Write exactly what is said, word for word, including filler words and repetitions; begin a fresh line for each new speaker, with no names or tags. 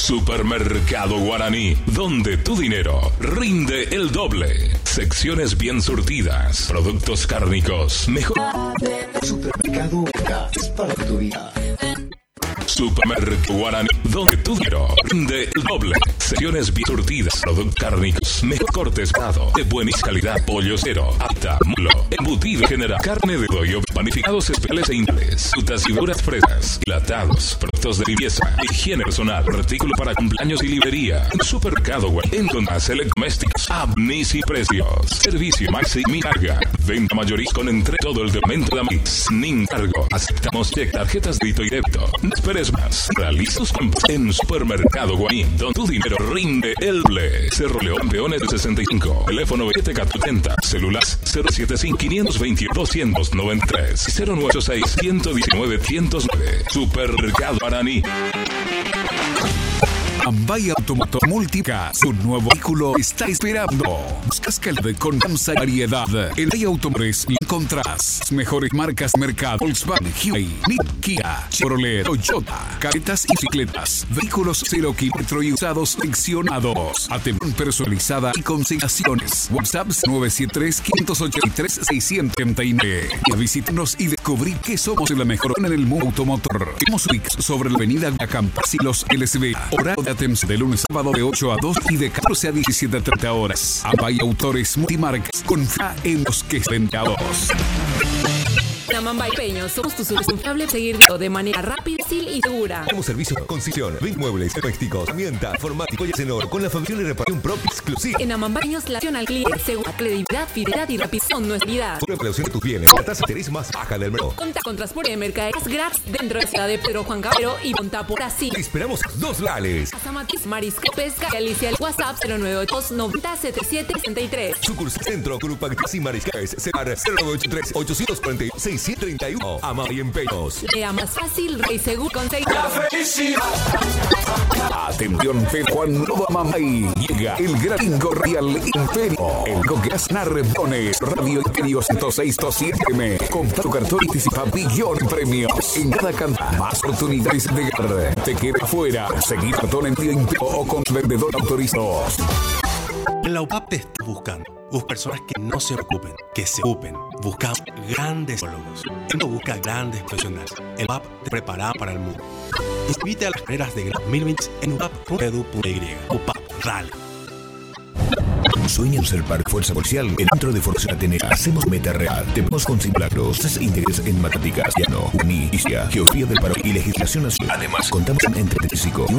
Supermercado Guaraní, donde tu dinero rinde el doble. Secciones bien surtidas, productos cárnicos, mejor.
Supermercado es para tu vida.
Supermercado Guaraní, donde tu dinero rinde el doble. Secciones bien surtidas, productos cárnicos, mejor cortes dado, de buenísima calidad, pollo cero, apta, mulo, embutido general, carne de pollo, panificados especiales e integrales, frutas y verduras frescas, enlatados, productos de limpieza, higiene personal, artículo para cumpleaños y librería. En Supermercado Guaraní encontrarás electrodomésticos a buenísimos precios. Servicio Maxi Mi Carga, venta mayorista con entre todo el departamento de Amix, Nin Cargo. Aceptamos cheque, tarjetas de débito y débito. No esperes más. Realiza tus compras en Supermercado Guaraní, donde tu dinero rinde el doble. Cerro León, Peones de sesenta y cinco. Teléfono siete cuatro cero cero. Celular cero siete cinco cinco dos dos dos nueve tres y cero nueve ocho seis uno uno nueve cero cero nueve. Supermercado Guaraní.
Ambay Automotor Multica, su nuevo vehículo está esperando. Buscas calidad con amplia variedad. En Ambay Automotores encontrarás mejores marcas de mercado: Volkswagen, Hyundai, Nissan, Kia, Chevrolet, Toyota, carretas y bicicletas, vehículos cero kilómetros y usados seleccionados, atención personalizada y consignaciones. WhatsApp nueve siete tres, cinco ocho tres, seis cero nueve. Visítanos y descubrí que somos la mejor en el mundo automotor. Estamos ubicados sobre la avenida Acampas y los L S B. Horario de atención de lunes a sábado de ocho a dos y de catorce a diecisiete a treinta horas. Ambay Autores Multimarcas, confía en los que venden a vos.
En Amambay Peños somos tu solución confiable para seguir de manera rápida, fácil y segura.
Tenemos servicio de concesión, veinte muebles, domésticos, herramienta, informático y asenor, con la fabricación y reparación propia exclusiva.
En Amambay Peños la acción al cliente, segura, credibilidad, fidelidad y rapidez son nuestra vida.
Una evaluación de tus bienes, la tasa de interés más baja del mercado.
Conta con transporte de mercaderías gratis dentro de la ciudad de Pedro Juan Caballero y Montapo, Brasil.
Te esperamos dos lales.
Azamatis, Marisco, Pesca y Alicia. WhatsApp cero nueve ocho dos noventa setenta y siete sesenta y tres.
Sucursal Centro, Grupo Actis y Mariscales, cero nueve ocho tres, ocho cuatro cero, seis siete tres uno. Amambay Peños.
Sea más fácil, rey seguro, conseguir.
Atención, Pedro Juan Nova Amambay. Llega el gran Bingo Real Imperio. El Gogas Narbones. Radio Imperio ciento seis punto siete M. Compra tu cartón y participa billón en premios. En cada canta, más oportunidades de ganar. Te queda fuera. Seguir cartón en Día Imperio o con vendedor autorizado.
En la U P A P te estás buscando. Busca personas que no se preocupen, que se ocupen. Buscamos grandes psicólogos. No busca grandes profesionales. El U P A P te prepara para el mundo. Inscríbete a las carreras de grado dos mil veinte en u p a p punto e d u punto y. U P A P Rally.
Sueña en ser par fuerza policial. En Centro de Formación Atenea hacemos meta real. Tenemos con simulacros, interés en matemáticas, piano, uni, historia, geografía del paro y legislación nacional. Además, contamos con entretenimiento físico.